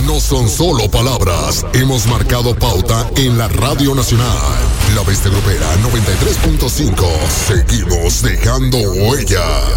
no son solo palabras. Hemos marcado pauta en la Radio Nacional. La Bestia Grupera 93.5. Seguimos dejando huella.